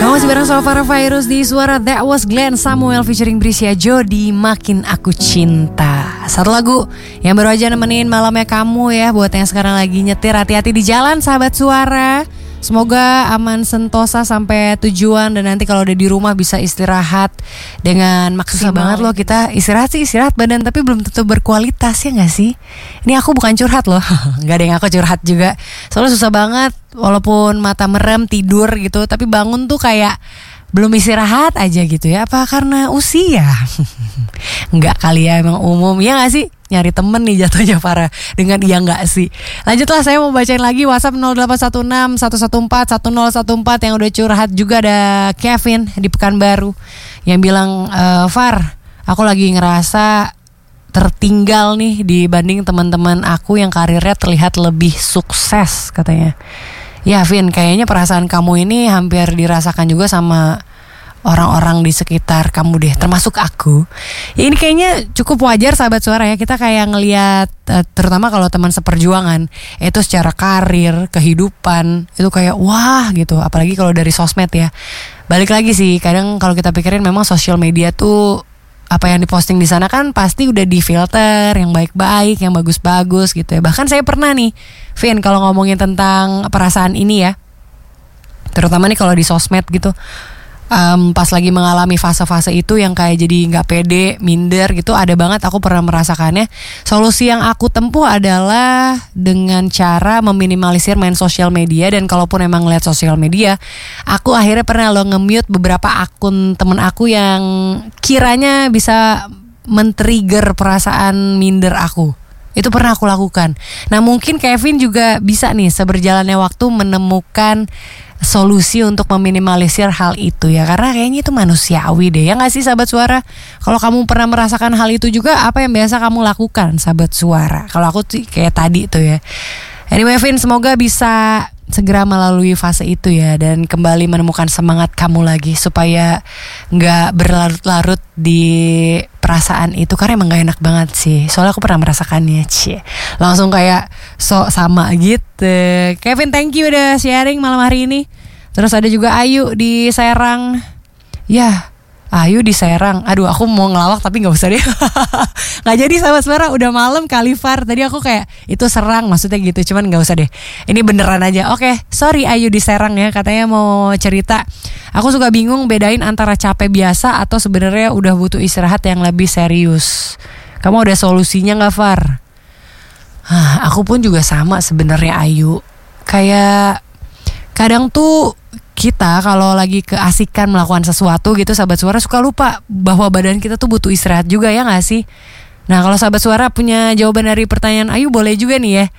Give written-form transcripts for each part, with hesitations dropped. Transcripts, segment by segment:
Kamu masih bareng sama Farah Virus di Suara. That was Glenn Samuel featuring Brisya Jody, Makin Aku Cinta. Satu lagu yang baru aja nemenin malamnya kamu ya. Buat yang sekarang lagi nyetir, hati-hati di jalan sahabat Suara. Semoga aman sentosa sampai tujuan. Dan nanti kalau udah di rumah bisa istirahat dengan maksimal. Susah banget loh kita istirahat sih, istirahat badan, tapi belum tentu berkualitas, ya gak sih? Ini aku bukan curhat loh. Gak ada yang aku curhat juga. Soalnya susah banget, walaupun mata merem tidur gitu, tapi bangun tuh kayak belum istirahat aja gitu ya. Apa karena usia? Enggak kali ya, emang umum. Ya gak sih? Nyari temen nih jatuhnya Farah dengan iya enggak sih. Lanjutlah, saya mau bacain lagi WhatsApp 0816 114 1014 yang udah curhat. Juga ada Kevin di Pekanbaru yang bilang, Far, aku lagi ngerasa tertinggal nih dibanding teman-teman aku yang karirnya terlihat lebih sukses katanya. Ya Vin, kayaknya perasaan kamu ini hampir dirasakan juga sama orang-orang di sekitar kamu deh, termasuk aku. Ya ini kayaknya cukup wajar sahabat Suara ya. Kita kayak ngelihat, terutama kalau teman seperjuangan, itu secara karir, kehidupan, itu kayak wah gitu. Apalagi kalau dari sosmed ya. Balik lagi sih, kadang kalau kita pikirin memang sosial media tuh, apa yang diposting di sana kan pasti udah difilter yang baik-baik, yang bagus-bagus gitu ya. Bahkan saya pernah nih, Vin, kalau ngomongin tentang perasaan ini ya, terutama nih kalau di sosmed gitu, pas lagi mengalami fase-fase itu yang kayak jadi nggak pede, minder gitu, ada banget aku pernah merasakannya. Solusi yang aku tempuh adalah dengan cara meminimalisir main sosial media. Dan kalaupun emang ngeliat sosial media, aku akhirnya pernah nge-mute beberapa akun temen aku yang kiranya bisa men-trigger perasaan minder aku. Itu pernah aku lakukan. Nah mungkin Kevin juga bisa nih seberjalannya waktu menemukan solusi untuk meminimalisir hal itu ya. Karena kayaknya itu manusiawi deh, ya gak sih sahabat Suara? Kalau kamu pernah merasakan hal itu juga, apa yang biasa kamu lakukan sahabat Suara? Kalau aku sih kayak tadi tuh ya. Anyway Vin, semoga bisa segera melalui fase itu ya, dan kembali menemukan semangat kamu lagi supaya gak berlarut-larut di perasaan itu. Karena emang gak enak banget sih. Soalnya aku pernah merasakannya. Langsung kayak sama gitu. Kevin, thank you udah sharing malam hari ini. Terus ada juga Ayu di Serang. Ya, Ayu di Serang. Aduh, aku mau ngelawak tapi gak usah deh. Gak jadi sahabat Suara, udah malam kali Far. Tadi aku kayak itu Serang maksudnya gitu, cuman gak usah deh. Ini beneran aja. Oke, sorry Ayu di Serang ya. Katanya mau cerita. Aku suka bingung bedain antara capek biasa atau sebenarnya udah butuh istirahat yang lebih serius. Kamu ada solusinya gak Far? Aku pun juga sama sebenarnya Ayu. Kayak kadang tuh kita kalau lagi keasikan melakukan sesuatu gitu sahabat Suara, suka lupa bahwa badan kita tuh butuh istirahat juga, ya gak sih? Nah kalau sahabat Suara punya jawaban dari pertanyaan Ayu, boleh juga nih ya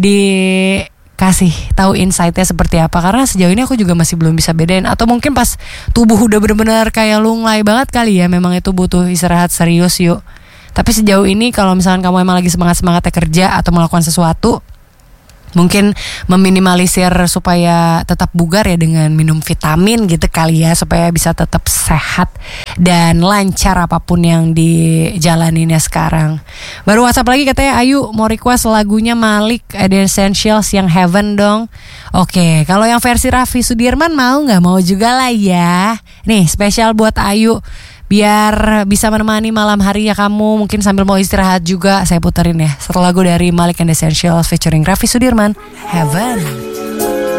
dikasih tahu insight-nya seperti apa. Karena sejauh ini aku juga masih belum bisa bedain. Atau mungkin pas tubuh udah benar-benar kayak lunglai banget kali ya, memang itu butuh istirahat serius yuk. Tapi sejauh ini kalau misalkan kamu emang lagi semangat-semangatnya kerja atau melakukan sesuatu, mungkin meminimalisir supaya tetap bugar ya dengan minum vitamin gitu kali ya, supaya bisa tetap sehat dan lancar apapun yang dijalaninnya sekarang. Baru WhatsApp lagi katanya Ayu mau request lagunya Malik The Essentials yang Heaven dong. Oke, kalau yang versi Raffi Sudirman mau gak? Mau juga lah ya. Nih spesial buat Ayu, biar bisa menemani malam hari ya kamu. Mungkin sambil mau istirahat juga, saya puterin ya satu lagu dari Malik and the Essentials featuring Raffi Sudirman, Heaven.